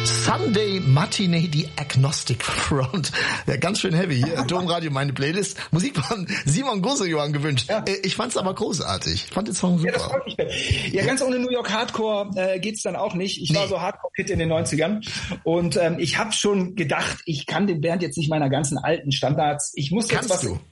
Sunday Matinee, die Agnostic Front. Ja, ganz schön heavy hier. Domradio, meine Playlist. Musik von Simon Gossejohann gewünscht. Ja. Ich fand's aber großartig. Ich fand den Song super. Ja, das freut mich. Ja, ganz ohne New York Hardcore geht's dann auch nicht. Ich war so Hardcore-Kid in den 90ern und ich habe schon gedacht, ich kann den Bernd jetzt nicht meiner ganzen alten Standards. Ich muss jetzt Kannst du?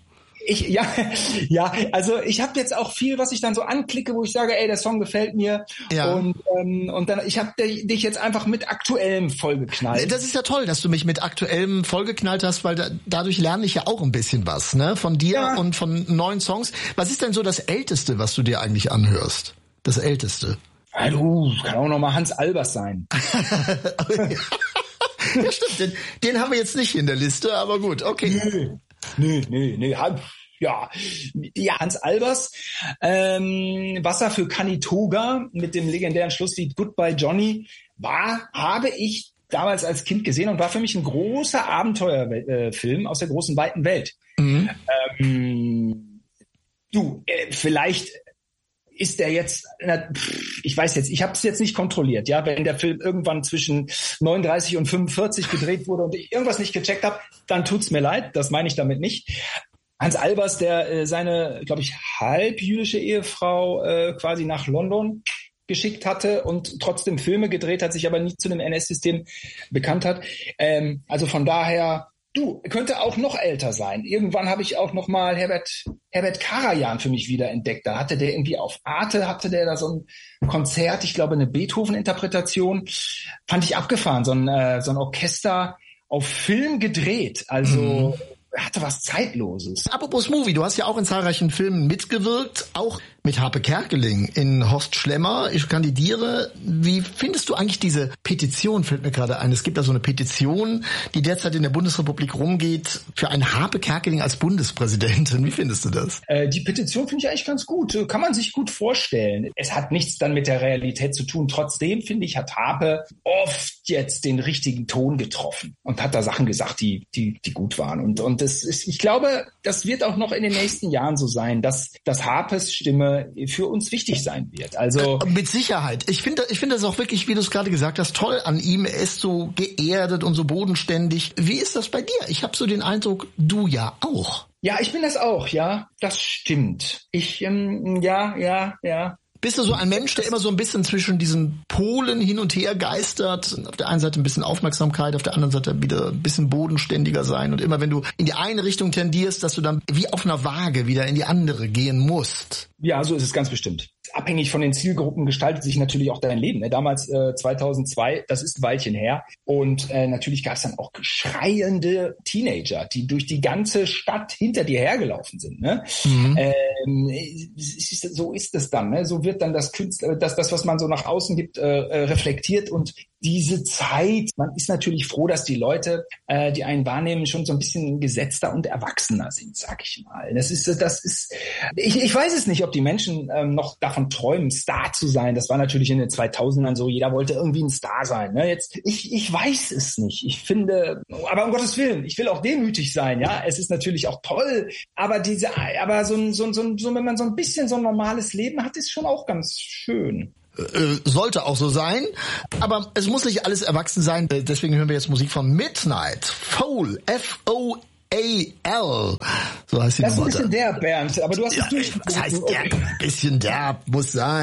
Also ich habe jetzt auch viel, was ich dann so anklicke, wo ich sage, ey, der Song gefällt mir. Ja. Und dann ich habe dich jetzt einfach mit Aktuellem vollgeknallt. Das ist ja toll, dass du mich mit Aktuellem vollgeknallt hast, weil dadurch lerne ich ja auch ein bisschen was, ne, von dir und von neuen Songs. Was ist denn so das Älteste, was du dir eigentlich anhörst? Das Älteste? Hallo, kann auch noch mal Hans Albers sein. Ja, stimmt. Den haben wir jetzt nicht in der Liste, aber gut, okay. Nee. Ja, Hans Albers, Wasser für Canitoga mit dem legendären Schlusslied Goodbye Johnny habe ich damals als Kind gesehen und war für mich ein großer Abenteuerfilm aus der großen weiten Welt. Mhm. Vielleicht ist der jetzt, ich weiß jetzt, ich habe es jetzt nicht kontrolliert, ja, wenn der Film irgendwann zwischen 39 und 45 gedreht wurde und ich irgendwas nicht gecheckt habe, dann tut's mir leid, das meine ich damit nicht. Hans Albers, der seine, glaube ich, halbjüdische Ehefrau quasi nach London geschickt hatte und trotzdem Filme gedreht hat, sich aber nicht zu dem NS-System bekannt hat. Also von daher, könnte auch noch älter sein. Irgendwann habe ich auch noch mal Herbert Karajan für mich wieder entdeckt. Da hatte der irgendwie auf Arte, da so ein Konzert, ich glaube eine Beethoven-Interpretation, fand ich abgefahren. So ein Orchester auf Film gedreht, also hatte was Zeitloses. Apropos Movie, du hast ja auch in zahlreichen Filmen mitgewirkt, auch mit Harpe Kerkeling in Horst Schlemmer. Ich kandidiere. Wie findest du eigentlich diese Petition, fällt mir gerade ein. Es gibt da so eine Petition, die derzeit in der Bundesrepublik rumgeht, für einen Harpe Kerkeling als Bundespräsidentin. Wie findest du das? Die Petition finde ich eigentlich ganz gut. Kann man sich gut vorstellen. Es hat nichts dann mit der Realität zu tun. Trotzdem, finde ich, hat Harpe oft jetzt den richtigen Ton getroffen und hat da Sachen gesagt, die gut waren. Und das ist, ich glaube, das wird auch noch in den nächsten Jahren so sein, dass Harpes Stimme für uns wichtig sein wird. Also mit Sicherheit. Ich finde das auch wirklich, wie du es gerade gesagt hast, toll an ihm. Er ist so geerdet und so bodenständig. Wie ist das bei dir? Ich habe so den Eindruck, du ja auch. Ja, ich bin das auch, ja. Das stimmt. Ja. Bist du so ein Mensch, der immer so ein bisschen zwischen diesen Polen hin und her geistert? Auf der einen Seite ein bisschen Aufmerksamkeit, auf der anderen Seite wieder ein bisschen bodenständiger sein. Und immer wenn du in die eine Richtung tendierst, dass du dann wie auf einer Waage wieder in die andere gehen musst. Ja, so ist es ganz bestimmt. Abhängig von den Zielgruppen gestaltet sich natürlich auch dein Leben. Damals 2002, das ist ein Weilchen her. Und natürlich gab es dann auch schreiende Teenager, die durch die ganze Stadt hinter dir hergelaufen sind. Ne? Mhm. So ist es dann. Ne? So wird dann das was man so nach außen gibt, reflektiert. Und diese Zeit, man ist natürlich froh, dass die Leute, die einen wahrnehmen, schon so ein bisschen gesetzter und erwachsener sind, sag ich mal. Ich weiß es nicht, ob die Menschen noch davon träumen, Star zu sein. Das war natürlich in den 2000ern so. Jeder wollte irgendwie ein Star sein. Ne? Jetzt, ich weiß es nicht. Ich finde, aber um Gottes Willen, ich will auch demütig sein. Ja, es ist natürlich auch toll. Aber so wenn man so ein bisschen so ein normales Leben hat, ist schon auch ganz schön. Sollte auch so sein, aber es muss nicht alles erwachsen sein. Deswegen hören wir jetzt Musik von Midnight Foal, Foal. So heißt die Das ist Nummer. ein bisschen derb, Bernd, aber du hast es durchgezogen. Was heißt derb? Ein bisschen derb muss sein.